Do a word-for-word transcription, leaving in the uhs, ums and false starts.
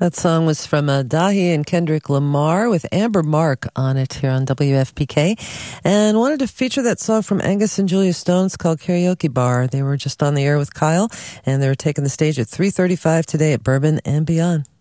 That song was from uh, Dahi and Kendrick Lamar with Amber Mark on it here on W F P K. And wanted to feature that song from Angus and Julia Stones called Karaoke Bar. They were just on the air with Kyle, and they were taking the stage at three thirty-five today at Bourbon and Beyond.